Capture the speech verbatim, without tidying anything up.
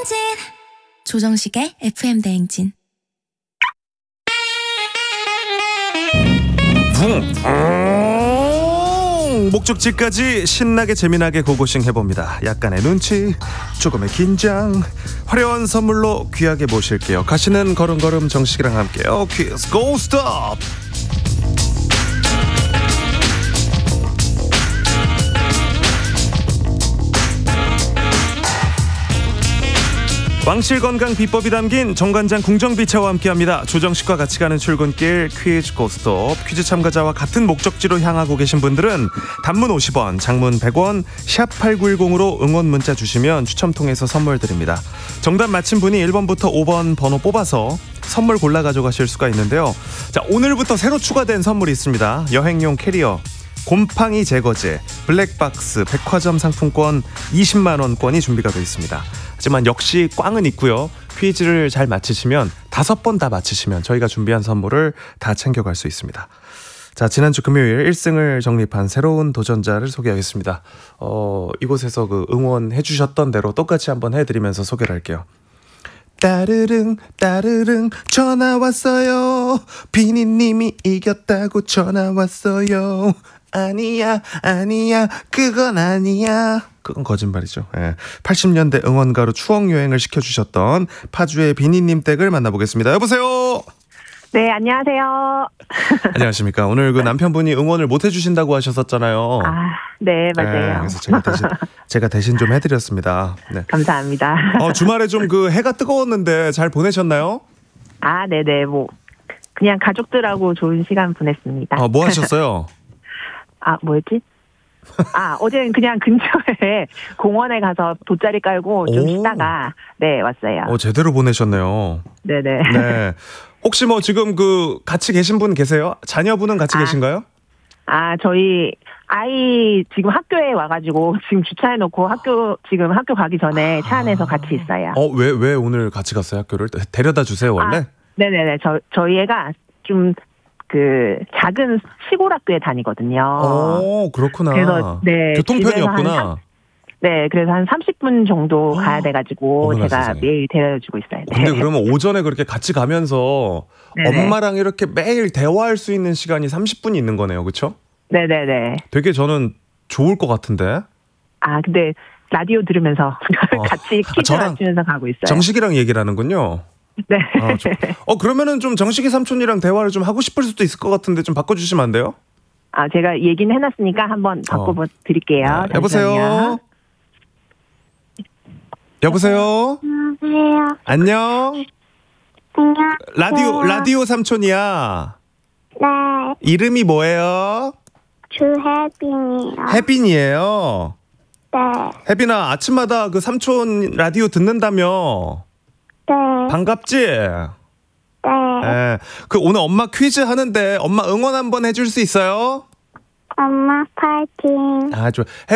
대행진 조정식의 에프엠 대행진. 목적지까지 신나게 재미나게 고고싱 해봅니다. 약간의 눈치, 조금의 긴장, 화려한 선물로 귀하게 모실게요. 가시는 걸음걸음 정식이랑 함께요. 퀴즈 고스톱. 왕실 건강 비법이 담긴 정관장 궁정비차와 함께합니다. 조정식과 같이 가는 출근길 퀴즈 고스톱. 퀴즈 참가자와 같은 목적지로 향하고 계신 분들은 단문 오십 원, 장문 백 원, 샵 팔구일공으로 응원 문자 주시면 추첨 통해서 선물 드립니다. 정답 맞힌 분이 일 번부터 오 번 번호 뽑아서 선물 골라 가져가실 수가 있는데요. 자, 오늘부터 새로 추가된 선물이 있습니다. 여행용 캐리어, 곰팡이 제거제, 블랙박스, 백화점 상품권 이십만 원권이 준비가 되어 있습니다. 하지만 역시 꽝은 있고요. 퀴즈를 잘 맞히시면 다섯 번 다 맞히시면 저희가 준비한 선물을 다 챙겨갈 수 있습니다. 자, 지난주 금요일 일 승을 정립한 새로운 도전자를 소개하겠습니다. 어, 이곳에서 그 응원해 주셨던 대로 똑같이 한번 해드리면서 소개를 할게요. 따르릉 따르릉 전화 왔어요. 비니님이 이겼다고 전화 왔어요. 아니야 아니야 그건 아니야. 그건 거짓말이죠. 예. 팔십 년대 응원가로 추억여행을 시켜주셨던 파주의 비니님 댁을 만나보겠습니다. 여보세요. 네, 안녕하세요. 안녕하십니까. 오늘 그 남편분이 응원을 못 해주신다고 하셨었잖아요. 아, 네, 맞아요. 네, 그래서 제가 대신, 제가 대신 좀 해드렸습니다. 네. 감사합니다. 어, 주말에 좀 그 해가 뜨거웠는데 잘 보내셨나요? 아, 네네. 뭐, 그냥 가족들하고 좋은 시간 보냈습니다. 어, 뭐 하셨어요? 아, 뭐였지? 아, 어제는 그냥 근처에 공원에 가서 돗자리 깔고 좀 오. 쉬다가, 네, 왔어요. 어, 제대로 보내셨네요. 네네. 네. 혹시 뭐 지금 그 같이 계신 분 계세요? 자녀분은 같이 아. 계신가요? 아, 저희 아이 지금 학교에 와가지고 지금 주차해놓고 학교, 지금 학교 가기 전에 차 안에서 같이 있어요. 어, 왜, 왜 오늘 같이 갔어요, 학교를? 데려다 주세요, 원래? 아, 네네네. 저, 저희 애가 좀, 그, 작은 시골 학교에 다니거든요. 어, 그렇구나. 그래서, 네. 교통편이 집에서 한 없구나. 삼- 네, 그래서 한 삼십 분 정도 가야 돼가지고 어머나 제가 세상에. 매일 데려주고 있어요. 네. 근데 그러면 오전에 그렇게 같이 가면서 네네. 엄마랑 이렇게 매일 대화할 수 있는 시간이 삼십 분이 있는 거네요, 그렇죠? 네네네. 되게 저는 좋을 것 같은데. 아, 근데 라디오 들으면서 어. 같이 아, 퀴즈 저랑 맞추면서 가고 있어요. 정식이랑 얘기를 하는군요. 네. 아, 저, 어, 그러면은 좀 정식이 삼촌이랑 대화를 좀 하고 싶을 수도 있을 것 같은데 좀 바꿔주시면 안 돼요? 아, 제가 얘기는 해놨으니까 한번 바꿔드릴게요. 네, 여보세요? 잠시만요. 여보세요? 안녕하세요. 안녕? 안녕. 라디오, 라디오 삼촌이야. 네, 이름이 뭐예요? 주혜빈이요. 혜빈이에요. 네, 혜빈아, 아침마다 그 삼촌 라디오 듣는다며. 네, 반갑지? 네. 예. 그 오늘 엄마 퀴즈 하는데 엄마 응원 한번 해줄 수 있어요? 엄마 파이팅. 아, 좋아.